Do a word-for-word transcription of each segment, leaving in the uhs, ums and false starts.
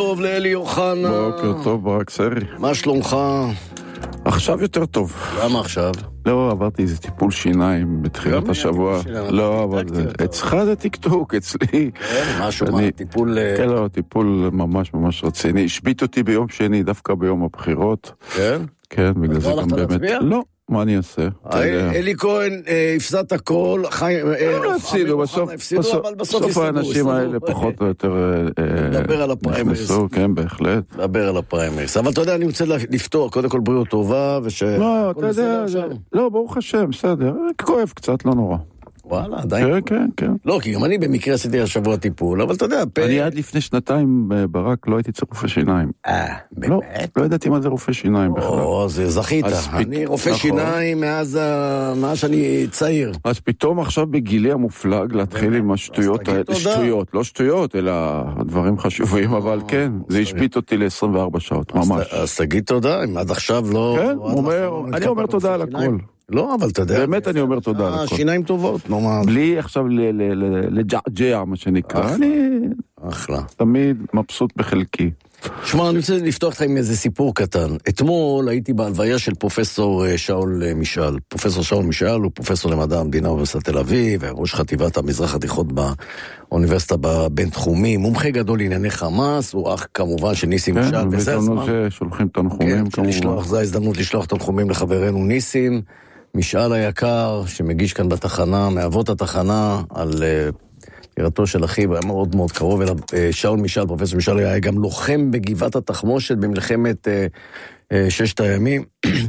טוב לאלי אוחנה. בוקר טוב, ברק סרי. מה שלומך? עכשיו יותר טוב. למה עכשיו? לא, עברתי איזה טיפול שיניים בתחילת השבוע. לא, אבל אצלך זה טיקטוק, אצלי. כן, משהו מה, טיפול... כן, לא, טיפול ממש ממש רציני. השביט אותי ביום שני, דווקא ביום הבחירות. כן? כן, בגלל זה גם באמת... לא. מה אני אעשה? אלי כהן הפסדת הכל, לא הפסידו, בסוף האנשים האלה פחות או יותר נדבר על הפריימריס. כן, בהחלט. נדבר על הפריימריס. אבל אתה יודע, אני רוצה לפתור, קודם כל בריאות טובה, וש... לא, אתה יודע, לא, ברוך השם, בסדר, כואב קצת, לא נורא. וואלה, עדיין. כן, כן, כן. לא, כי גם אני במקרה עשיתי השבוע טיפול, אבל אתה יודע, אני עד לפני שנתיים ברק לא הייתי צריך רופא שיניים. אה, באמת? לא ידעתי מה זה רופא שיניים בכלל. או, זה זכית. אני רופא שיניים מאז שאני צעיר. אז פתאום עכשיו בגילי המופלג להתחיל עם השטויות האלה, שטויות, לא שטויות, אלא דברים חשובים, אבל כן, זה השביט אותי ל-עשרים וארבע שעות, ממש. אז תגיד תודה, אם עד עכשיו לא... כן, אני אומר תודה על הכל. לא, אבל אתה יודע... באמת אני אומר תודה על הכל. שיניים טובות, נאמר. בלי עכשיו לג'עג'ע, מה שנקרא. אני אחלה. תמיד מבסוט בחלקי. שמע, אני רוצה לפתוח לך עם איזה סיפור קטן. אתמול הייתי בהלוויה של פרופסור שאול משאל. פרופסור שאול משאל הוא פרופסור למדע המדינה באוניברסיטת תל אביב, ראש חטיבת המזרח התיכון באוניברסיטה הבינתחומי, מומחה גדול לענייני חמאס, הוא אח כמובן של ניסים משאל, וזה הזמן. שולחים תנחומים כמובן. זו ההזדמנות לשלוח תנחומים לחברנו ניסים. משאל היקר שמגיש כאן בתחנה, מאבות התחנה, על ירתו של אחיו, היה מאוד מאוד קרוב אליו. שאול משאל, פרופסור משאל, היה גם לוחם בגבעת התחמושת במלחמת ששת הימים.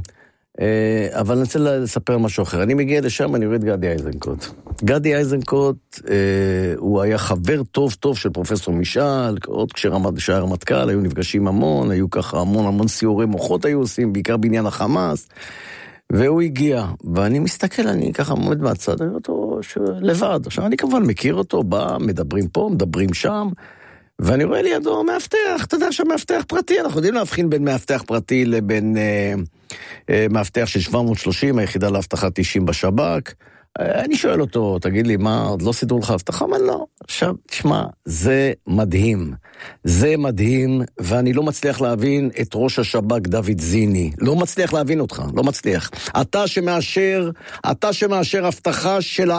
אבל אני רוצה לספר משהו אחר. אני מגיע לשם, אני רואה את גדי איזנקוט. גדי איזנקוט, הוא היה חבר טוב טוב של פרופסור משאל, עוד כשהיה רמטכ"ל, היו נפגשים המון, היו ככה המון המון סיורי מוחות היו עושים, בעיקר בעניין החמאס. והוא הגיע, ואני מסתכל, אני ככה עומד מהצד, אני רואה אותו לבד. עכשיו, אני כמובן מכיר אותו, בא, מדברים פה, מדברים שם, ואני רואה לידו מאבטח, אתה יודע שהמאבטח פרטי, אנחנו יודעים להבחין בין מאבטח פרטי לבין אה, אה, מאבטח של שבע מאות ושלושים, היחידה להבטחת תשעים בשב"כ. אני שואל אותו, תגיד לי, מה, עוד לא סידרו לך הבטחה? מה לא? עכשיו, תשמע, זה מדהים. זה מדהים, ואני לא מצליח להבין את ראש השב"כ דוד זיני. לא מצליח להבין אותך, לא מצליח. אתה שמאשר, אתה שמאשר הבטחה של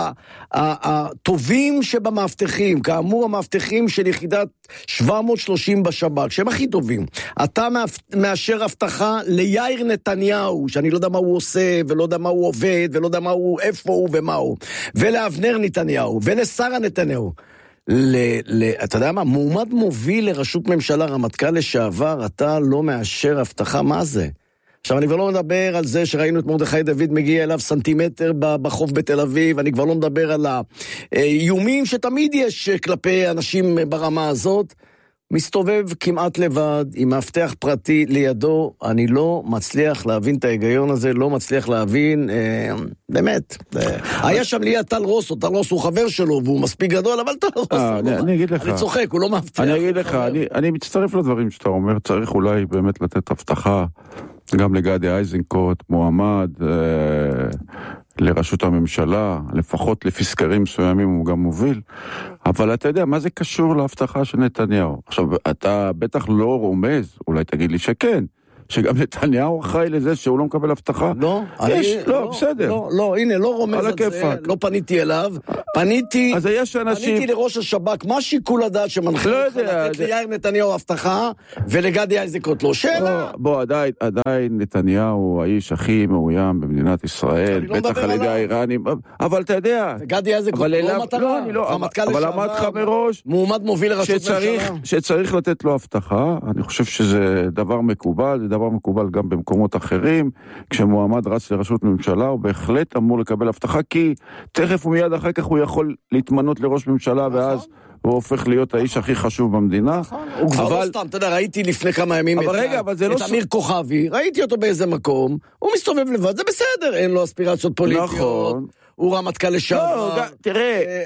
הטובים שבמאבטחים, כאמור המאבטחים של יחידת שבע מאות ושלושים בשב"כ, שהם הכי טובים. אתה מאשר הבטחה ליאיר נתניהו, שאני לא יודע מה הוא עושה, ולא יודע מה הוא עובד, ולא יודע מה הוא, איפה הוא ומה הוא, ולאבנר נתניהו, ולשרה נתניהו. ל, ל, אתה יודע מה? מועמד מוביל לראשות ממשלה, רמטכ"ל לשעבר, אתה לא מאשר הבטחה, מה זה? עכשיו, אני כבר לא מדבר על זה שראינו את מרדכי דוד מגיע אליו סנטימטר בחוף בתל אביב, אני כבר לא מדבר על האיומים שתמיד יש כלפי אנשים ברמה הזאת. מסתובב כמעט לבד, עם מאבטח פרטי לידו, אני לא מצליח להבין את ההיגיון הזה, לא מצליח להבין, אה, באמת. אה, היה שם ליד טל רוס, או טל רוס הוא חבר שלו, והוא מספיק גדול, אבל טל רוס, אה, אני, אני אגיד לך. אני צוחק, הוא לא מאבטח. אני אגיד לך, אני, אני מצטרף לדברים שאתה אומר, צריך אולי באמת לתת הבטחה, גם לגדי איזנקוט, מועמד, אה, לראשות הממשלה, לפחות לפי סקרים מסוימים הוא גם מוביל, אבל אתה יודע, מה זה קשור להבטחה של נתניהו? עכשיו, אתה בטח לא רומז, אולי תגיד לי שכן, שגם נתניהו אחראי לזה שהוא לא מקבל הבטחה? לא, יש, אני, לא, לא, בסדר. לא, לא, הנה, לא רומז על זה, לא פניתי אליו, פניתי, אז יש אנשים... פניתי לראש השב"כ, מה שיקול הדעת שמנחה לא אותך לתת זה... ליאיר נתניהו הבטחה, ולגדי איזנקוט לא, שאלה. בוא, עדיין, עדיין נתניהו האיש הכי מאוים במדינת ישראל, בטח על ידי האיראנים, אבל אתה יודע... גדי איזנקוט לא מטרה, אבל אמרת לך מראש, מועמד מוביל לראשות ממשלה. שצריך לתת לו הבטחה, אני חושב שזה דבר מקובל, זה דבר מקובל גם במקומות אחרים, כשמועמד רץ לראשות ממשלה, הוא בהחלט אמור לקבל הבטחה, כי תכף ומיד אחר כך הוא יכול להתמנות לראש ממשלה, ואז הוא הופך להיות האיש הכי חשוב במדינה. הוא כבר לא סתם, אתה יודע, ראיתי לפני כמה ימים את אמיר כוכבי, ראיתי אותו באיזה מקום, הוא מסתובב לבד, זה בסדר, אין לו אספירציות פוליטיות, הוא רמטכ"ל לשעבר. תראה,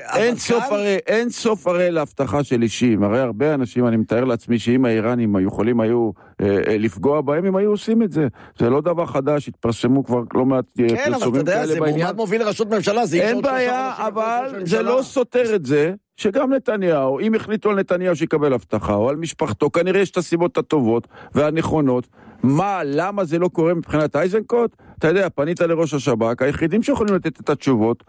אין סוף הרי להבטחה של אישים, הרי הרבה אנשים, אני מתאר לעצמי שאם האיראנים יכולים היו לפגוע בהם, הם היו עושים את זה. זה לא דבר חדש, התפרסמו כבר לא מעט פרסומים כאלה בעניין. כן, אבל אתה יודע, זה מועמד מוביל לראשות ממשלה, זה אין בעיה, אבל זה לא סותר את זה, שגם נתניהו, אם החליטו על נתניהו שיקבל הבטחה, או על משפחתו, כנראה יש את הסיבות הטובות והנכונות. מה, למה זה לא קורה מבחינת אייזנקוט? אתה יודע, פנית לראש השב"כ, היחידים שיכולים לתת את התשובות,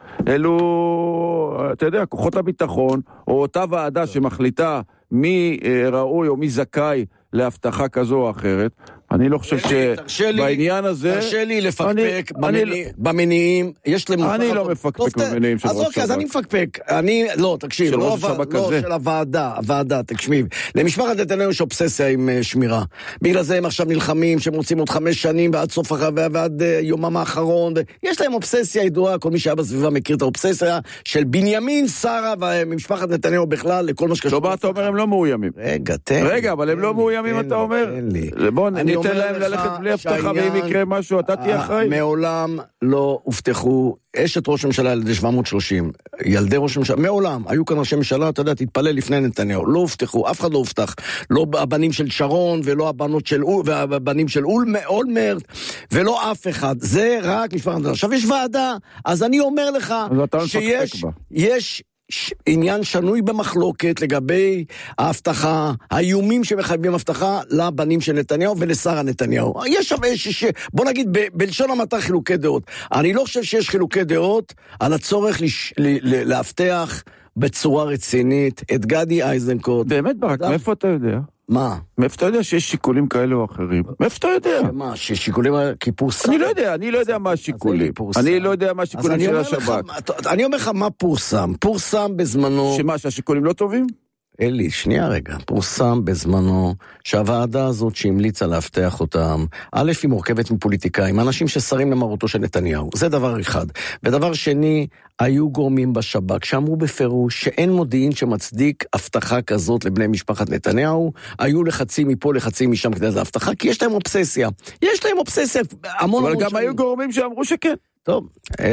אלו, אתה יודע, כוחות הביטחון, או אותה ועדה שמחליטה מי ראוי או מי זכאי להבטחה כזו או אחרת. אני לא חושב שבעניין הזה... תרשה לי לפקפק במניעים, יש להם... אני לא מפקפק במניעים של ראש שב"כ. אז אוקיי, אז אני מפקפק. אני, לא, תקשיב, של ראש השב"כ הזה. לא, של הוועדה, הוועדה, תקשיב. למשפחת נתניהו יש אובססיה עם שמירה. בגלל זה הם עכשיו נלחמים, שהם רוצים עוד חמש שנים, ועד סוף ועד יומם האחרון. יש להם אובססיה ידועה, כל מי שהיה בסביבה מכיר את האובססיה של בנימין, שרה ומשפחת נתניהו בכלל, לכל מה שקשור. לא, אתה אומר, הם לא מאוימים. רגע, תן. רגע, אבל הם לא מאוימים, אתה אומר. בוא, ניתן להם ללכת בלי הבטחה, ואם יקרה משהו, אתה תהיה אחראי. מעולם לא הובטחו, אשת ראש הממשלה ילדי שבע מאות ושלושים, ילדי ראש הממשלה, מעולם, היו כאן ראשי ממשלה, אתה יודע, תתפלל לפני נתניהו, לא הובטחו, אף אחד לא הובטח, לא הבנים של שרון, ולא הבנות של, והבנים של אולמרט, ולא אף אחד, זה רק משפחת נתניהו. עכשיו יש ועדה, אז אני אומר לך, שיש, יש, עניין שנוי במחלוקת לגבי ההבטחה, האיומים שמחייבים הבטחה לבנים של נתניהו ולשר נתניהו. יש שם, ש... בוא נגיד, ב... בלשון המעטה חילוקי דעות. אני לא חושב שיש חילוקי דעות על הצורך לש... ל... להבטח בצורה רצינית את גדי איזנקוט. באמת ברק, אתה... מאיפה אתה יודע? מה? מאיפה אתה יודע שיש שיקולים כאלה או אחרים? מאיפה אתה יודע? מה, ששיקולים כיפורסם? אני לא יודע, אני לא יודע מה השיקולים. אני לא יודע מה השיקולים של השב"כ. אני אומר לך מה פורסם. פורסם בזמנו... שמה, שהשיקולים לא טובים? אלי, שנייה רגע, פורסם בזמנו שהוועדה הזאת שהמליצה להבטח אותם, א' היא מורכבת מפוליטיקאים, אנשים ששרים למרותו של נתניהו, זה דבר אחד. ודבר שני, היו גורמים בשב"כ שאמרו בפירוש שאין מודיעין שמצדיק הבטחה כזאת לבני משפחת נתניהו, היו לחצים מפה לחצים משם כדי להבטחה, כי יש להם אובססיה. יש להם אובססיה המון המון אבל גם היו גורמים שאמרו שכן. טוב,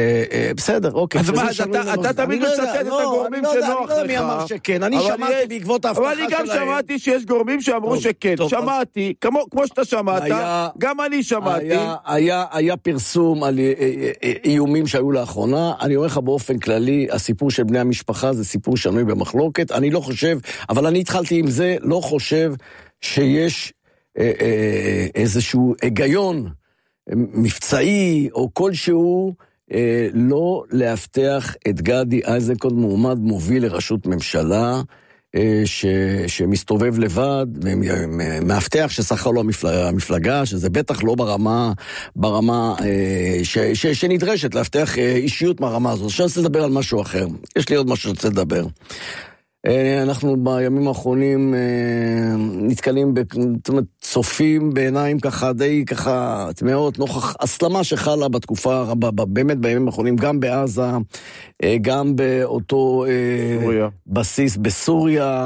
בסדר, אוקיי. אז מה, אתה תמיד מצטט את הגורמים שנוח לך. אני לא יודע מי אמר שכן, אני שמעתי בעקבות ההבטחה שלהם. אבל אני גם שמעתי שיש גורמים שאמרו שכן, שמעתי, כמו שאתה שמעת, גם אני שמעתי. היה פרסום על איומים שהיו לאחרונה, אני אומר לך באופן כללי, הסיפור של בני המשפחה זה סיפור שנוי במחלוקת, אני לא חושב, אבל אני התחלתי עם זה, לא חושב שיש איזשהו היגיון, מבצעי או כלשהו, אה, לא להבטח את גדי איזנקוט מועמד מוביל לראשות ממשלה, אה, ש, שמסתובב לבד, ומאבטח ששכר לו המפלגה, המפלגה, שזה בטח לא ברמה, ברמה אה, ש, ש, שנדרשת להבטח אה, אישיות מהרמה הזאת. עכשיו אני רוצה לדבר על משהו אחר. יש לי עוד משהו שרוצה לדבר. אנחנו בימים האחרונים נתקלים בצופים בעיניים ככה די ככה תמאות נוכח הסלמה שחלה בתקופה, באמת בימים האחרונים, גם בעזה, גם באותו סוריה. בסיס בסוריה,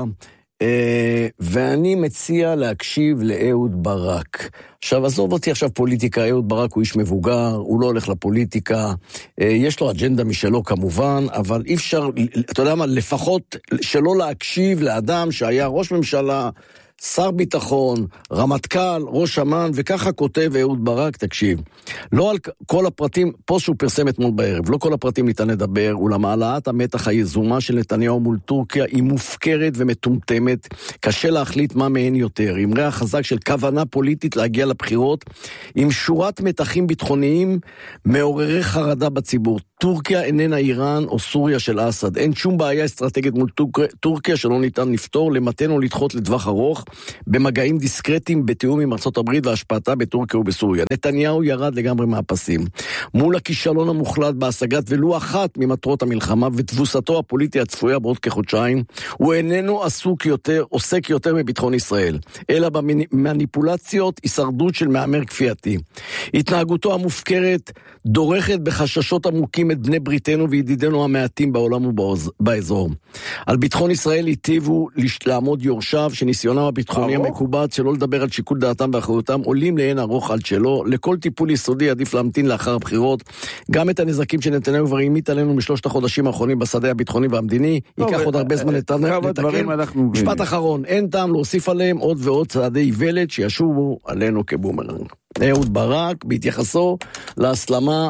ואני מציע להקשיב לאהוד ברק. עכשיו, עזוב אותי עכשיו פוליטיקה, אהוד ברק הוא איש מבוגר, הוא לא הולך לפוליטיקה, יש לו אג'נדה משלו כמובן, אבל אי אפשר, אתה יודע מה, לפחות שלא להקשיב לאדם שהיה ראש ממשלה, שר ביטחון, רמטכ"ל, ראש אמ"ן, וככה כותב אהוד ברק, תקשיב. לא על כל הפרטים, פה שהוא פרסם אתמול בערב, לא כל הפרטים ניתן לדבר, אולם העלאת המתח היזומה של נתניהו מול טורקיה היא מופקרת ומטומטמת, קשה להחליט מה מהן יותר, עם ריח חזק של כוונה פוליטית להגיע לבחירות, עם שורת מתחים ביטחוניים מעוררי חרדה בציבור. טורקיה איננה איראן או סוריה של אסד, אין שום בעיה אסטרטגית מול טורקיה שלא ניתן לפתור, למתן או לדחות לטווח ארוך, במגעים דיסקרטיים בתיאום עם ארצות הברית והשפעתה בטורקיה ובסוריה. נתניהו ירד לגמרי מהפסים. מול הכישלון המוחלט בהשגת ולו אחת ממטרות המלחמה ותבוסתו הפוליטי הצפויה בעוד כחודשיים, הוא איננו עסוק יותר, עוסק יותר בביטחון ישראל, אלא במניפולציות, הישרדות של מאמר כפייתי. התנהגותו המופקרת דורכת בחששות עמוקים את בני בריתנו וידידינו המעטים בעולם ובאזור. על ביטחון ישראל היטיבו לעמוד יורשיו שניסיונם הביטחוני המקובץ, שלא לדבר על שיקול דעתם ואחריותם, עולים לעין ארוך על שלו. לכל טיפול יסודי עדיף להמתין לאחר הבחירות. גם את הנזקים שנתניהו כבר המיט עלינו משלושת החודשים האחרונים בשדה הביטחוני והמדיני, ייקח עוד הרבה זמן לתקן. משפט אחרון, אין טעם להוסיף עליהם עוד ועוד צעדי איוולת שישובו עלינו כבומרנג. אהוד ברק, בהתייחסו להסלמה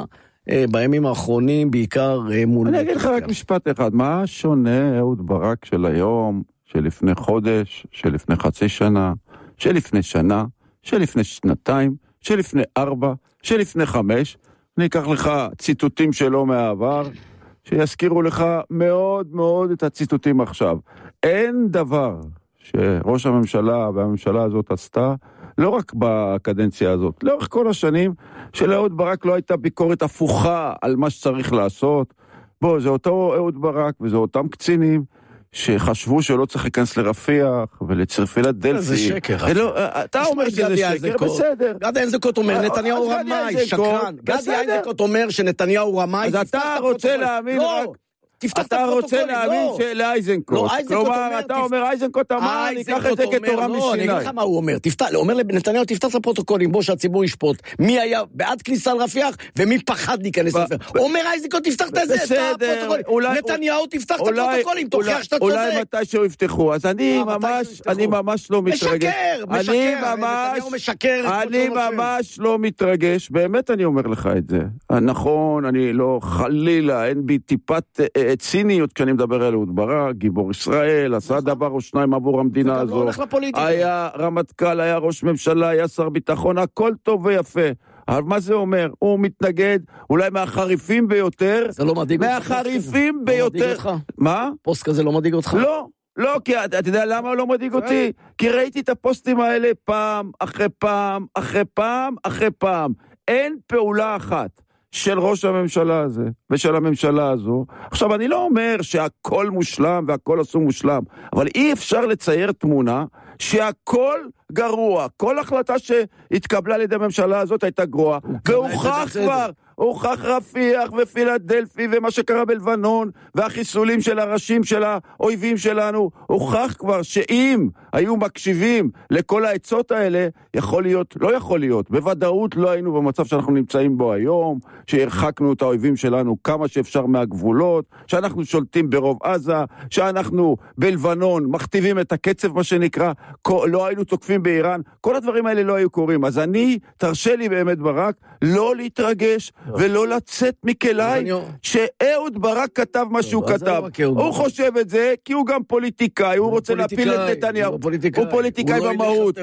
בימים האחרונים, בעיקר מול... אני אגיד לך רק משפט אחד, מה שונה אהוד ברק של היום, של לפני חודש, של לפני חצי שנה, של לפני שנה, של לפני שנתיים, של לפני ארבע, של לפני חמש? אני אקח לך ציטוטים שלו מהעבר, שיזכירו לך מאוד מאוד את הציטוטים עכשיו. אין דבר שראש הממשלה והממשלה הזאת עשתה, לא רק בקדנציה הזאת, לאורך כל השנים, שלאהוד ברק לא הייתה ביקורת הפוכה על מה שצריך לעשות. בוא, זה אותו אהוד ברק וזה אותם קצינים, שחשבו שלא צריך להיכנס לרפיח ולצרפילת דלפי. זה שקר. אתה אומר שזה שקר, בסדר. גדי איזנקוט אומר, נתניהו רמאי, שקרן. גדי איזנקוט אומר שנתניהו רמאי. אז אתה רוצה להאמין רק... אתה רוצה להאמין לאייזנקוט. כלומר, אתה אומר, אייזנקוט אמר, ניקח את זה כתורה מסיני. אני אגיד לך מה הוא אומר. הוא אומר לנתניהו, תפתח את הפרוטוקולים, בו שהציבור ישפוט. מי היה בעד כניסה לרפיח, ומי פחד להיכנס לרפיח. הוא אומר, אייזנקוט, תפתח את זה, את הפרוטוקולים. נתניהו, תפתח את הפרוטוקולים, תוכיח שאתה צודק. אולי מתי שהוא יפתחו. אז אני ממש, אני ממש לא מתרגש. משקר, משקר. נתניהו משקר. אני ממש לא מתרגש. באמת אני אומר לך את זה. נכון, אני לא חלילה, אין בי טיפת ציניות כשאני מדבר על אהוד ברק, גיבור ישראל, עשה דבר או שניים עבור המדינה הזו. היה רמטכ"ל, היה ראש ממשלה, היה שר ביטחון, הכל טוב ויפה. אבל מה זה אומר? הוא מתנגד, אולי מהחריפים ביותר. זה לא מדאיג אותך. מהחריפים ביותר. מה? פוסט כזה לא מדאיג אותך? לא. לא, כי אתה יודע למה הוא לא מדאיג אותי? כי ראיתי את הפוסטים האלה פעם, אחרי פעם, אחרי פעם, אחרי פעם. אין פעולה אחת של ראש הממשלה הזה, ושל הממשלה הזו. עכשיו, אני לא אומר שהכל מושלם והכל עשו מושלם, אבל אי אפשר לצייר תמונה שהכל גרוע. כל החלטה שהתקבלה על ידי הממשלה הזאת הייתה גרועה, והוכח כבר, הוכח רפיח ופילדלפי ומה שקרה בלבנון, והחיסולים של הראשים של האויבים שלנו, הוכח כבר שאם היו מקשיבים לכל העצות האלה, יכול להיות, לא יכול להיות, בוודאות לא היינו במצב שאנחנו נמצאים בו היום, שהרחקנו את האויבים שלנו כמה שאפשר מהגבולות, שאנחנו שולטים ברוב עזה, שאנחנו בלבנון מכתיבים את הקצב מה שנקרא, לא היינו תוקפים באיראן, כל הדברים האלה לא היו קורים. אז אני, תרשה לי באמת ברק, לא להתרגש ולא לצאת מכלי שאהוד ברק כתב מה שהוא כתב. הוא חושב את זה כי הוא גם פוליטיקאי, הוא רוצה להפיל את נתניהו, הוא פוליטיקאי במהות,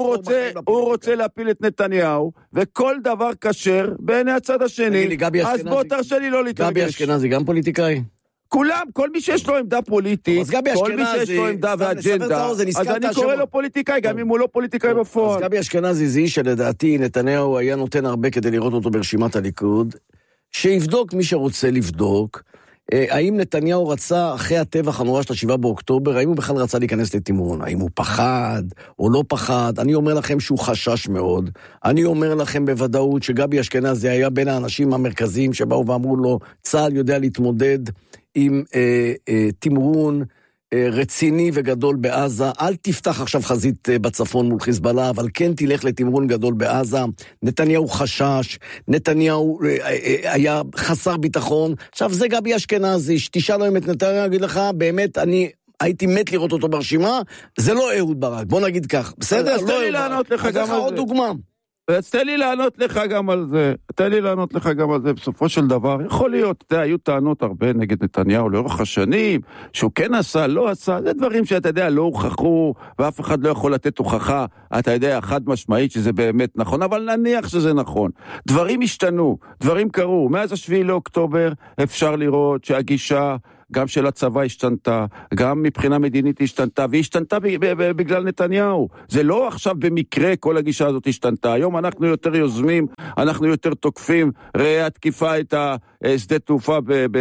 הוא רוצה להפיל את נתניהו, וכל דבר כשר בעיני הצד השני. אז בוא תרשה לי לא להתרגש. גבי אשכנזי גם פוליטיקאי? כולם, כל מי שיש לו עמדה פוליטית, כל מי שיש לו עמדה ואג'נדה, אז אני קורא לו פוליטיקאי, גם אם הוא לא פוליטיקאי בפועל. אז גבי אשכנזי זה איש שלדעתי נתניהו היה נותן הרבה כדי לראות אותו ברשימת הליכוד, שיבדוק מי שרוצה לבדוק, האם נתניהו רצה אחרי הטבח הנורא של השבעה באוקטובר, האם הוא בכלל רצה להיכנס לתמרון, האם הוא פחד או לא פחד. אני אומר לכם שהוא חשש מאוד, אני אומר לכם בוודאות שגבי אשכנזי היה בין האנשים המרכזיים שבאו ואמרו לו, צה"ל יודע להתמודד עם אה, אה, תמרון אה, רציני וגדול בעזה, אל תפתח עכשיו חזית אה, בצפון מול חיזבאללה, אבל כן תלך לתמרון גדול בעזה. נתניהו חשש, נתניהו אה, אה, היה חסר ביטחון. עכשיו זה גבי אשכנזי, שתשאל לו אם את נתניהו, אגיד לך, באמת אני הייתי מת לראות אותו ברשימה, זה לא אהוד ברק, בוא נגיד כך, בסדר? אז תן לי לענות לך גם על זה. עוד דוגמה. אז תן לי לענות לך גם על זה, תן לי לענות לך גם על זה, בסופו של דבר, יכול להיות, אתה יודע, היו טענות הרבה נגד נתניהו לאורך השנים, שהוא כן עשה, לא עשה, זה דברים שאתה יודע, לא הוכחו, ואף אחד לא יכול לתת הוכחה, אתה יודע, חד משמעית שזה באמת נכון, אבל נניח שזה נכון. דברים השתנו, דברים קרו, מאז השביעי לאוקטובר אפשר לראות שהגישה גם של הצבא השתנתה, גם מבחינה מדינית השתנתה, והיא השתנתה בגלל נתניהו. זה לא עכשיו במקרה כל הגישה הזאת השתנתה. היום אנחנו יותר יוזמים, אנחנו יותר תוקפים, ראה התקיפה את השדה תעופה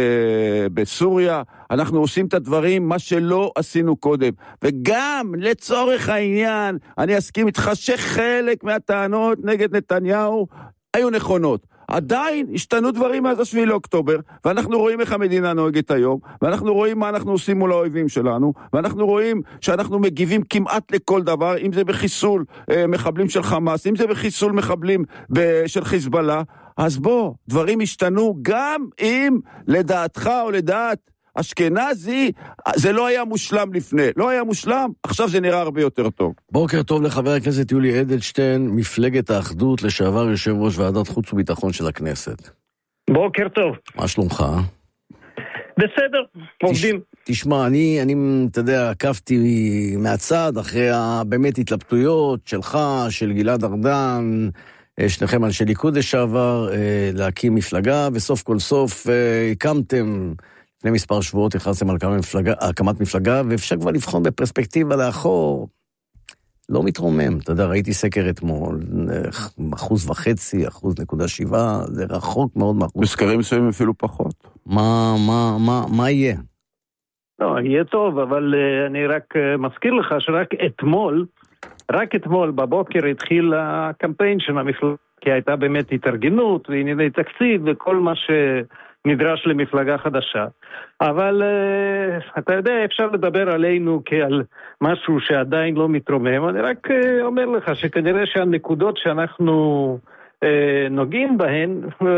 בסוריה, אנחנו עושים את הדברים, מה שלא עשינו קודם. וגם לצורך העניין, אני אסכים איתך שחלק מהטענות נגד נתניהו היו נכונות. עדיין השתנו דברים מאז השביעי לאוקטובר, ואנחנו רואים איך המדינה נוהגת היום, ואנחנו רואים מה אנחנו עושים מול האויבים שלנו, ואנחנו רואים שאנחנו מגיבים כמעט לכל דבר, אם זה בחיסול אה, מחבלים של חמאס, אם זה בחיסול מחבלים ב- של חיזבאללה, אז בוא, דברים השתנו, גם אם לדעתך או לדעת אשכנזי, זה לא היה מושלם לפני, לא היה מושלם, עכשיו זה נראה הרבה יותר טוב. בוקר טוב לחבר הכנסת יולי אדלשטיין, מפלגת האחדות, לשעבר יושב ראש ועדת חוץ וביטחון של הכנסת. בוקר טוב. מה שלומך? בסדר, עובדים. תשמע, אני, אני, אתה יודע, עקבתי מהצד אחרי באמת התלבטויות שלך, של גלעד ארדן, שניכם אנשי ליכוד לשעבר, להקים מפלגה, וסוף כל סוף הקמתם, לפני מספר שבועות הכרזתם על הקמת מפלגה, ואפשר כבר לבחון בפרספקטיבה לאחור. לא מתרומם, אתה יודע, ראיתי סקר אתמול, אחוז וחצי, אחוז נקודה שבעה, זה רחוק מאוד מאחוז. בסקרים מסוימים אפילו פחות. מה, מה, מה, מה יהיה? לא, יהיה טוב, אבל uh, אני רק uh, מזכיר לך שרק אתמול, רק אתמול בבוקר התחיל הקמפיין של המפלגה, כי הייתה באמת התארגנות וענייני תקציב וכל מה שנדרש למפלגה חדשה. אבל uh, אתה יודע, אפשר לדבר עלינו כעל משהו שעדיין לא מתרומם. אני רק uh, אומר לך שכנראה שהנקודות שאנחנו נוגעים בהן,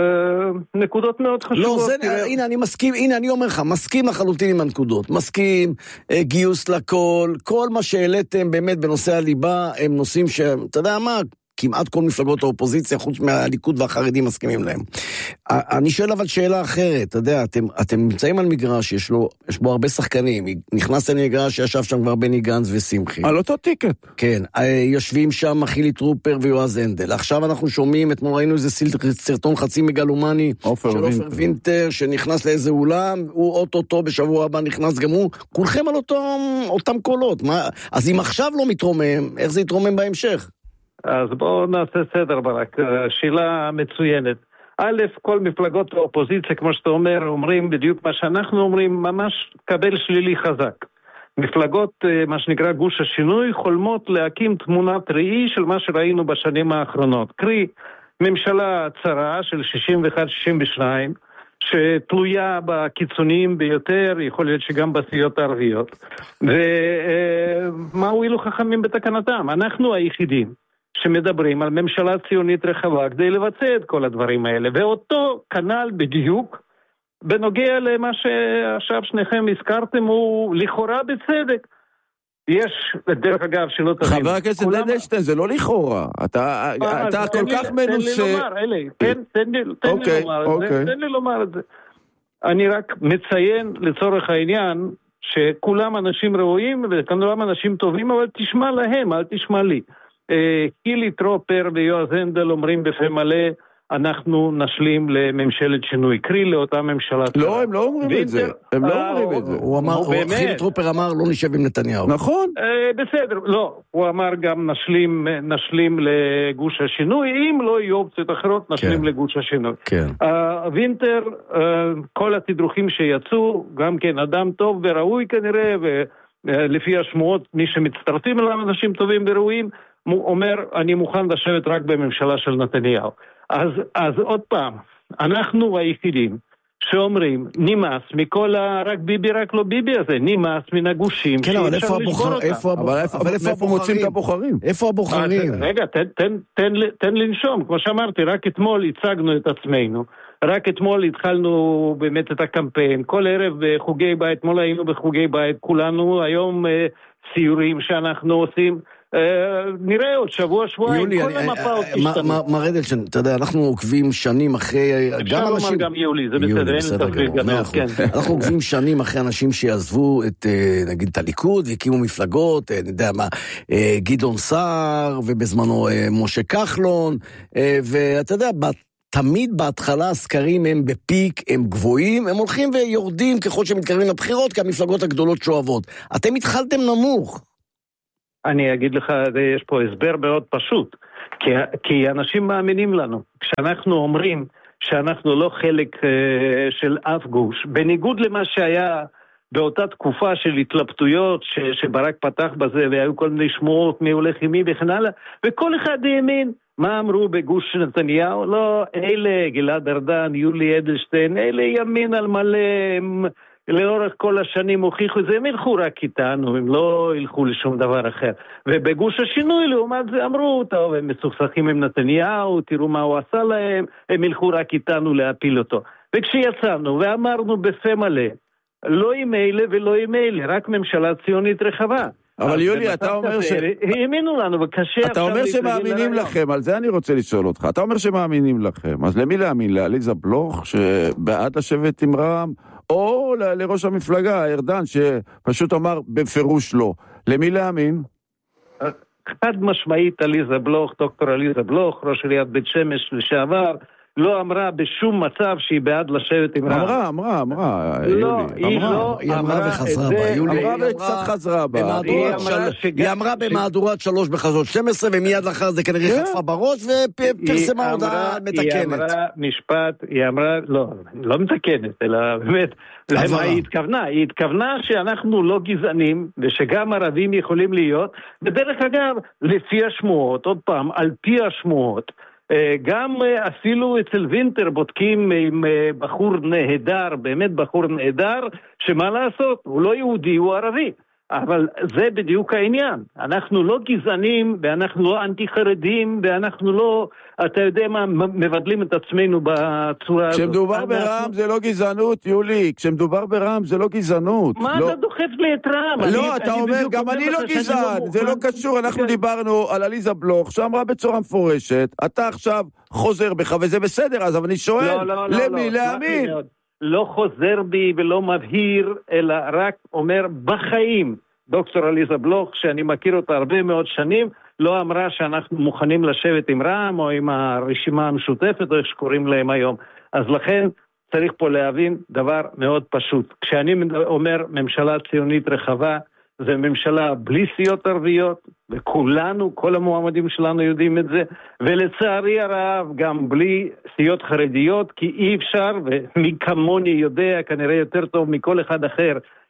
נקודות מאוד חשובות. לא, זה, הנה, אני מסכים, הנה, אני אומר לך, מסכים לחלוטין עם הנקודות, מסכים, גיוס לכל, כל מה שהעליתם באמת בנושא הליבה, הם נושאים ש, אתה יודע מה, כמעט כל מפלגות האופוזיציה, חוץ מהליכוד והחרדים מסכימים להם. אני שואל אבל שאלה אחרת, אתה יודע, אתם, אתם נמצאים על מגרש, יש לו, יש בו הרבה שחקנים, נכנסתם למגרש שישב שם כבר בני גנץ ושמחי. על אותו טיקט. כן, יושבים שם חילי טרופר ויועז הנדל. עכשיו אנחנו שומעים, אתמול ראינו איזה סרטון חצי מגלומני, של אופר וינטר, שנכנס לאיזה אולם, הוא אוטוטו בשבוע הבא נכנס גם הוא, כולכם על אותו, אותם קולות. מה, אז אם עכשיו לא מתרומם, איך זה יתרומם בהמשך? אז בואו נעשה סדר ברק, שאלה מצוינת. א', כל מפלגות האופוזיציה, כמו שאתה אומר, אומרים בדיוק מה שאנחנו אומרים, ממש קבל שלילי חזק. מפלגות, מה שנקרא גוש השינוי, חולמות להקים תמונת ראי של מה שראינו בשנים האחרונות. קרי, ממשלה צרה של שישים ואחת שישים ושתיים, שתלויה בקיצוניים ביותר, יכול להיות שגם בסיעות הערביות. ומה הועילו חכמים בתקנתם? אנחנו היחידים שמדברים על ממשלה ציונית רחבה כדי לבצע את כל הדברים האלה, ואותו כנ"ל בדיוק בנוגע למה שעכשיו שניכם הזכרתם, הוא לכאורה בצדק. יש, דרך אגב, שלא תבין. חבר הכנסת אדלשטיין, זה לא לכאורה. אתה כל כך מנוסה. תן לי לומר, אלי, תן לי לומר את זה, תן לי לומר את זה. אני רק מציין לצורך העניין שכולם אנשים ראויים וכולם אנשים טובים, אבל תשמע להם, אל תשמע לי. חילי טרופר ויועז הנדל אומרים בפה מלא, אנחנו נשלים לממשלת שינוי, קרי לאותה ממשלה. לא, הם לא אומרים את זה. הם לא אומרים את זה. הוא אמר, חילי טרופר אמר, לא נשב עם נתניהו. נכון. בסדר, לא. הוא אמר גם נשלים, נשלים לגוש השינוי, אם לא יהיו אופציות אחרות, נשלים לגוש השינוי. וינטר, כל התדרוכים שיצאו, גם כן אדם טוב וראוי כנראה, ולפי השמועות, מי שמצטרפים אליו אנשים טובים וראויים, הוא אומר, אני מוכן לשבת רק בממשלה של נתניהו. אז, אז עוד פעם, אנחנו היחידים שאומרים, נמאס מכל רק ביבי, רק לא ביבי הזה, נמאס מן הגושים. כן, אבל איפה הבוחרים? אבל איפה מוצאים את הבוחרים? איפה הבוחרים? רגע, תן, תן, תן, תן לנשום. כמו שאמרתי, רק אתמול הצגנו את עצמנו. רק אתמול התחלנו באמת את הקמפיין. כל ערב בחוגי בית, אתמול היינו בחוגי בית, כולנו היום סיורים שאנחנו עושים. נראה עוד שבוע, שבועיים, כל המפה עוד תשתנה. מר אדלשטיין, אתה יודע, אנחנו עוקבים שנים אחרי... אפשר לומר גם יולי, זה בסדר, אין תפקיד גדול. אנחנו עוקבים שנים אחרי אנשים שיעזבו את, נגיד, את הליכוד, והקימו מפלגות, אני יודע מה, גדעון סער, ובזמנו משה כחלון, ואתה יודע, תמיד בהתחלה הסקרים הם בפיק, הם גבוהים, הם הולכים ויורדים ככל שמתקרבים לבחירות, כי המפלגות הגדולות שואבות. אתם התחלתם נמוך. אני אגיד לך, יש פה הסבר מאוד פשוט, כי, כי אנשים מאמינים לנו. כשאנחנו אומרים שאנחנו לא חלק uh, של אף גוש, בניגוד למה שהיה באותה תקופה של התלבטויות, ש, שברק פתח בזה, והיו כל מיני שמועות, מי הולך עם מי וכן הלאה, וכל אחד האמין, מה אמרו בגוש נתניהו? לא, אלה גלעד ארדן, יולי אדלשטיין, אלה ימין על מלא, הם... לאורך כל השנים הוכיחו את זה, הם ילכו רק איתנו, הם לא ילכו לשום דבר אחר. ובגוש השינוי, לעומת זה, אמרו, טוב, הם מסוכסכים עם נתניהו, תראו מה הוא עשה להם, הם ילכו רק איתנו להפיל אותו. וכשיצאנו ואמרנו בפה מלא, לא עם אלה ולא עם אלה, רק ממשלה ציונית רחבה. אבל יולי, אתה אומר ש... האמינו לנו, וקשה... אתה אומר שמאמינים לכם, על זה אני רוצה לשאול אותך. אתה אומר שמאמינים לכם, אז למי להאמין? לעליזה בלוך, שבעד לשבת עם רע"מ, או לראש המפלגה, ארדן, שפשוט אמר בפירוש לא. למי להאמין? חד משמעית עליזה בלוך, דוקטור עליזה בלוך, ראש עיריית בית שמש לשעבר, לא אמרה בשום מצב שהיא בעד לשבת עם רע"מ. אמרה, אמרה, אמרה, לא, היא לא היא אמרה וחזרה בה, יולי. אמרה וקצת חזרה בה. היא אמרה במהדורת שלוש בחדשות שתים עשרה, ומיד לאחר זה כנראה חטפה בראש, ופרסמה הודעה מתקנת. היא אמרה משפט, היא אמרה, לא, לא מתקנת, אלא באמת, למה היא התכוונה? היא התכוונה שאנחנו לא גזענים, ושגם ערבים יכולים להיות, בדרך אגב, לפי השמועות, עוד פעם, על פי השמועות, גם אפילו אצל וינטר בודקים עם בחור נהדר, באמת בחור נהדר, שמה לעשות, הוא לא יהודי, הוא ערבי. אבל זה בדיוק העניין. אנחנו לא גזענים, ואנחנו לא אנטי-חרדים, ואנחנו לא, אתה יודע מה, מבדלים את עצמנו בצורה הזאת. כשמדובר ברע"מ זה לא גזענות, יולי. כשמדובר ברע"מ זה לא גזענות. מה אתה דוחף לי את רע"מ? לא, אתה אומר, גם אני לא גזען. זה לא קשור, אנחנו דיברנו על עליזה בלוך, שאמרה בצורה מפורשת, אתה עכשיו חוזר בך, וזה בסדר, אז אבל אני שואל, למי להאמין? לא חוזר בי ולא מבהיר, אלא רק אומר בחיים. דוקטור עליזה בלוך, שאני מכיר אותה הרבה מאוד שנים, לא אמרה שאנחנו מוכנים לשבת עם רע"מ או עם הרשימה המשותפת, או איך שקוראים להם היום. אז לכן צריך פה להבין דבר מאוד פשוט. כשאני אומר ממשלה ציונית רחבה, זה ממשלה בלי סיעות ערביות, וכולנו, כל המועמדים שלנו יודעים את זה, ולצערי הרב גם בלי סיעות חרדיות, כי אי אפשר, ומי כמוני יודע כנראה יותר טוב מכל אחד אחר,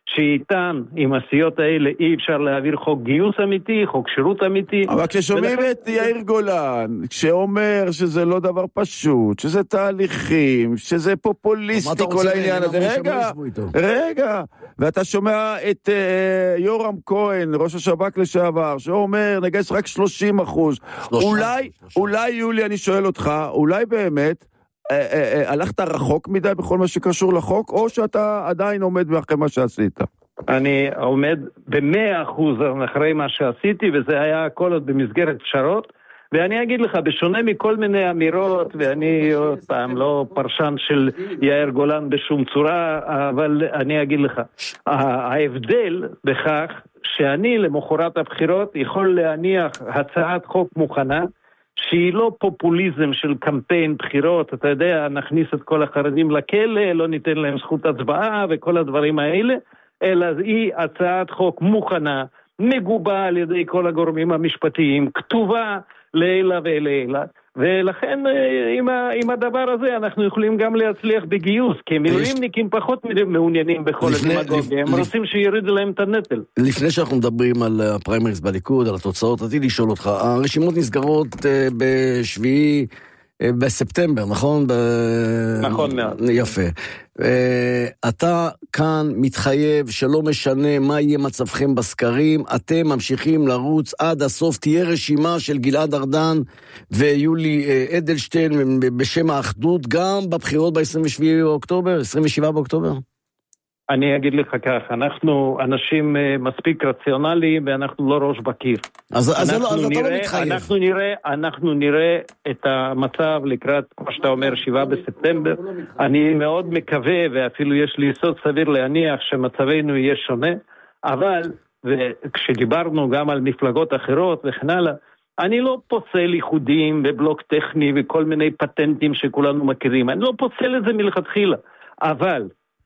שאיתן עם הסיעות האלה אי אפשר להעביר חוק גיוס אמיתי, חוק שירות אמיתי. אבל כששומעים ולכן... את יאיר גולן, שאומר שזה לא דבר פשוט, שזה תהליכים, שזה פופוליסטי כל העניין הזה, רגע, רגע, ואתה שומע את uh, יורם כהן, ראש השב"כ לשעבר, שאומר נגייס רק שלושים אחוז, אולי, אולי יולי אני שואל אותך, אולי באמת, אה, אה, אה, הלכת רחוק מדי בכל מה שקשור לחוק, או שאתה עדיין עומד מאחרי מה שעשית? אני עומד במאה אחוז אחרי מה שעשיתי, וזה היה הכל עוד במסגרת פשרות, ואני אגיד לך, בשונה מכל מיני אמירות, ואני עוד פעם לא פרשן של יאיר גולן בשום צורה, אבל אני אגיד לך, ההבדל בכך שאני למחרת הבחירות יכול להניח הצעת חוק מוכנה, שהיא לא פופוליזם של קמפיין בחירות, אתה יודע, נכניס את כל החרדים לכלא, לא ניתן להם זכות הצבעה וכל הדברים האלה, אלא היא הצעת חוק מוכנה, מגובה על ידי כל הגורמים המשפטיים, כתובה לילה ולילה, ולכן עם, ה, עם הדבר הזה אנחנו יכולים גם להצליח בגיוס, כי מילואימניקים פחות מעוניינים בכל הדמגוגיה, הם רוצים שירידו להם את הנטל. לפני שאנחנו מדברים על הפריימריז בליכוד, על התוצאות, רציתי לשאול אותך, הרשימות נסגרות בשביעי בספטמבר, נכון? ב... נכון מאוד. יפה. אתה כאן מתחייב שלא משנה מה יהיה מצבכם בסקרים, אתם ממשיכים לרוץ עד הסוף, תהיה רשימה של גלעד ארדן ויולי אדלשטיין בשם האחדות, גם בבחירות ב-עשרים ושבעה באוקטובר, עשרים ושבעה באוקטובר? אני אגיד לך כך, אנחנו אנשים מספיק רציונליים ואנחנו לא ראש בקיר. אז, אז, לא, אז נראה, אתה לא מתחייב. אנחנו נראה, אנחנו נראה את המצב לקראת, כמו שאתה אומר, שבעה בספטמבר. אני מאוד מקווה, ואפילו יש לי יסוד סביר להניח שמצבנו יהיה שונה, אבל, וכשדיברנו גם על מפלגות אחרות וכן הלאה, אני לא פוסל ייחודים ובלוק טכני וכל מיני פטנטים שכולנו מכירים. אני לא פוסל את זה מלכתחילה, אבל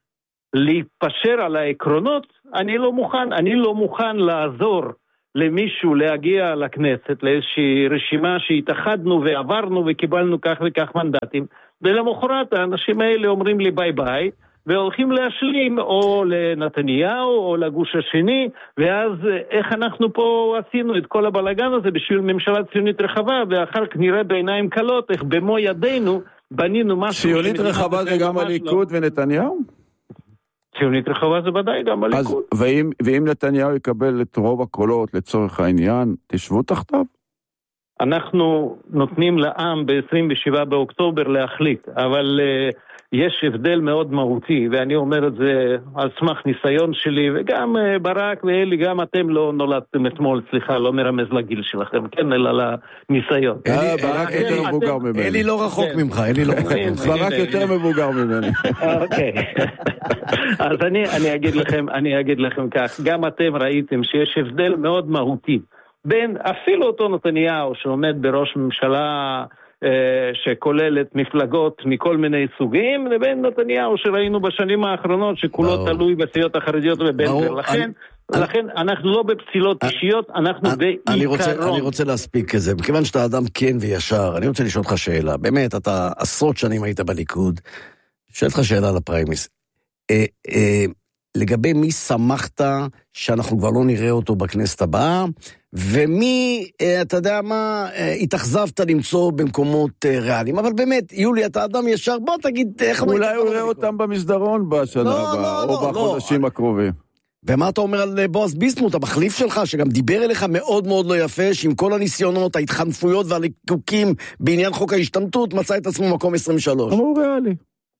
להתפשר על העקרונות, אני לא מוכן, אני לא מוכן לעזור למישהו להגיע לכנסת, לאיזושהי רשימה שהתאחדנו ועברנו וקיבלנו כך וכך מנדטים, ולמחרת האנשים האלה אומרים לי ביי ביי, והולכים להשלים או לנתניהו או לגוש השני, ואז איך אנחנו פה עשינו את כל הבלגן הזה בשביל ממשלה ציונית רחבה, ואחר כך נראה בעיניים קלות איך במו ידינו בנינו משהו. ציונית רחבה זה גם הליכוד ונתניהו? ציונית רחבה זה ודאי גם הליכוד. אז, ואם, ואם נתניהו יקבל את רוב הקולות לצורך העניין, תשבו תחתיו? אנחנו נותנים לעם ב-עשרים ושבעה באוקטובר להחליט, אבל uh, יש הבדל מאוד מהותי, ואני אומר את זה על סמך ניסיון שלי, וגם uh, ברק ואלי, גם אתם לא נולדתם אתמול, סליחה, לא מרמז לגיל שלכם, כן, אלא לניסיון. ברק יותר מבוגר ממני. אלי לא רחוק ממך, אלי לא רחוק ממך. ברק יותר מבוגר ממני. אוקיי. אז אני אגיד לכם, אני אגיד לכם כך, גם אתם ראיתם שיש הבדל מאוד מהותי, בין אפילו אותו נתניהו שעומד בראש ממשלה אה, שכוללת מפלגות מכל מיני סוגים, לבין נתניהו שראינו בשנים האחרונות שכולו ברור. תלוי בסיעות החרדיות ובן גביר. לכן, אני, לכן אני, אנחנו לא בפסילות אני, אישיות, אנחנו אני, בעיקרון. אני רוצה, אני רוצה להספיק כזה, מכיוון שאתה אדם כן וישר, אני רוצה לשאול אותך שאלה. באמת, אתה עשרות שנים היית בליכוד, שואל לך שאלה על הפריימריז. אה, אה, לגבי מי שמחת שאנחנו כבר לא נראה אותו בכנסת הבאה, ומי, אתה יודע מה, התאכזבת למצוא במקומות ריאליים. אבל באמת, יולי, אתה אדם ישר, בוא תגיד איך... אולי הוא יראה אותם במסדרון בשנה הבאה, או בחודשים הקרובים. ומה אתה אומר על בועז ביסמוט, המחליף שלך, שגם דיבר אליך מאוד מאוד לא יפה, שעם כל הניסיונות, ההתחנפויות והליקוקים בעניין חוק ההשתמטות, מצא את עצמו מקום עשרים ושלוש. אבל הוא ריאלי.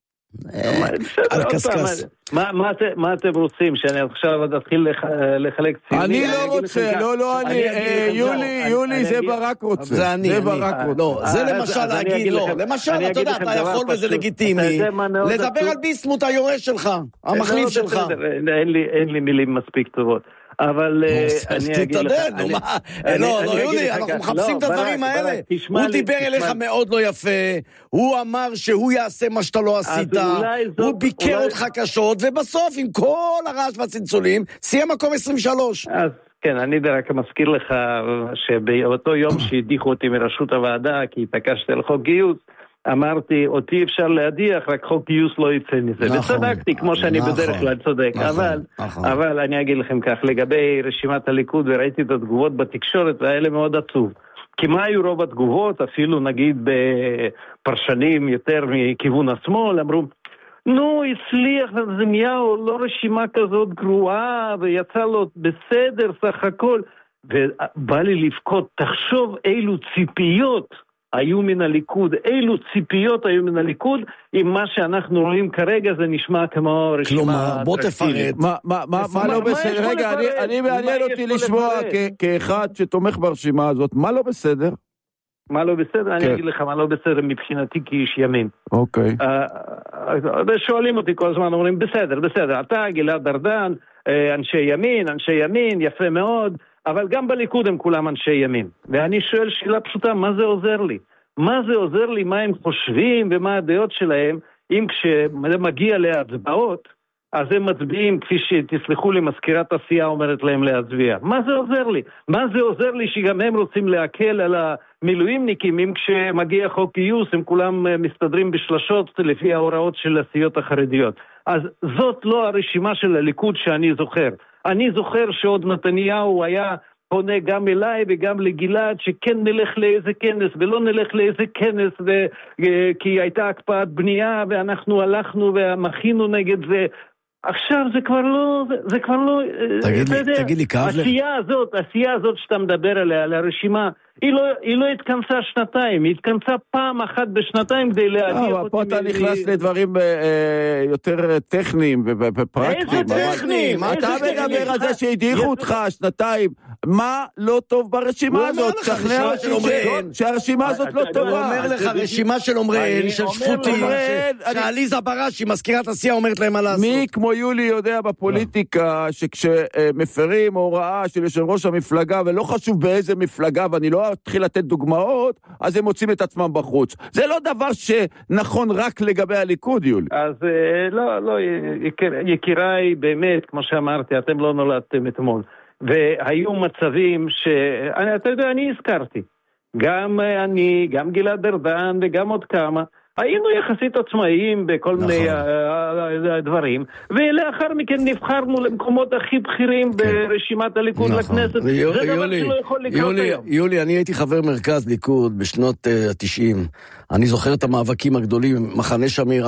על קסקס. מה אתם רוצים? שאני עכשיו אתחיל לחלק ציונים? אני לא רוצה, לא, לא, אני, יולי, יולי, זה ברק רוצה. זה אני, זה ברק רוצה. זה למשל להגיד, לא, למשל, אתה יודע, אתה יכול וזה לגיטימי, לדבר על ביסמוט היורש שלך, המחליף שלך. אין לי מילים מספיק טובות. אבל אני אגיד לך... לא, לא, יולי, אנחנו מחפשים את הדברים האלה. הוא דיבר אליך מאוד לא יפה, הוא אמר שהוא יעשה מה שאתה לא עשית, הוא ביקר אותך קשות, ובסוף עם כל הרעש והצלצולים, סיים מקום עשרים ושלוש. אז כן, אני רק מזכיר לך שבאותו יום שהדיחו אותי מראשות הוועדה, כי התעקשתי על חוק גיוס, אמרתי, אותי אפשר להדיח, רק חוק גיוס לא יצא מזה. וצדקתי, כמו שאני בדרך כלל צודק. אבל אני אגיד לכם כך, לגבי רשימת הליכוד, וראיתי את התגובות בתקשורת, והאלה מאוד עצוב. כי מה היו רוב התגובות? אפילו נגיד בפרשנים יותר מכיוון השמאל, אמרו, נו, הצליח נתניהו, לא רשימה כזאת גרועה, ויצא לו בסדר סך הכל. ובא לי לבכות, תחשוב אילו ציפיות היו מן הליכוד, אילו ציפיות היו מן הליכוד, עם מה שאנחנו רואים כרגע זה נשמע כמו רשימה... כלומר, בוא תפרט. מה לא בסדר? רגע, אני מעניין אותי לשמוע כאחד שתומך ברשימה הזאת, מה לא בסדר? מה לא בסדר? אני אגיד לך מה לא בסדר מבחינתי כאיש ימין. אוקיי. ושואלים אותי כל הזמן, אומרים, בסדר, בסדר, אתה גלעד ארדן, אנשי ימין, אנשי ימין, יפה מאוד, אבל גם בליכוד הם כולם אנשי ימין. ואני שואל שאלה פשוטה, מה זה עוזר לי? מה זה עוזר לי, מה הם חושבים ומה הדעות שלהם, אם כשמגיע להצבעות, אז הם מצביעים כפי שתסלחו לי, מזכירת הסיעה אומרת להם להצביע. מה זה עוזר לי? מה זה עוזר לי שגם הם רוצים להקל על המילואימניקים, אם כשמגיע חוק גיוס הם כולם מסתדרים בשלשות לפי ההוראות של הסיעות החרדיות. אז זאת לא הרשימה של הליכוד שאני זוכר. אני זוכר שעוד נתניהו היה פונה גם אליי וגם לגלעד שכן נלך לאיזה כנס ולא נלך לאיזה כנס ו... כי הייתה הקפאת בנייה ואנחנו הלכנו ומחינו נגד זה. עכשיו זה כבר לא, זה כבר לא, תגיד לי, תגיד לי, כאב לי. הסיעה הזאת, הסיעה הזאת שאתה מדבר עליה, על הרשימה, היא לא, היא לא התכנסה שנתיים, היא התכנסה פעם אחת בשנתיים כדי להגיע... אה, פה אתה נכנס לדברים יותר טכניים ופרקטיים. איזה טכניים? אתה מדבר על זה שהדיחו אותך שנתיים. מה לא טוב ברשימה הזאת? שכנע שהרשימה הזאת לא טובה. הוא אומר לך רשימה של אומריהן, של שפוטים, שעליזה בראשי, מזכירת הסיעה, אומרת להם מה לעשות. מי כמו יולי יודע בפוליטיקה שכשמפרים הוראה של יושב ראש המפלגה, ולא חשוב באיזה מפלגה, ואני לא אתחיל לתת דוגמאות, אז הם מוצאים את עצמם בחוץ. זה לא דבר שנכון רק לגבי הליכוד, יולי. אז לא, לא, יקיריי, באמת, כמו שאמרתי, אתם לא נולדתם אתמול. והיו מצבים ש... אתה יודע, אני הזכרתי. גם אני, גם גלעד ארדן וגם עוד כמה. היינו יחסית עצמאיים בכל נכון. מיני uh, דברים, ולאחר מכן נבחרנו למקומות הכי בכירים כן. ברשימת הליכוד נכון. לכנסת. ויו, זה יולי, דבר שלא יכול לקרות יולי, היום. יולי, אני הייתי חבר מרכז ליכוד בשנות uh, ה-תשעים. אני זוכר את המאבקים הגדולים, מחנה שמיר,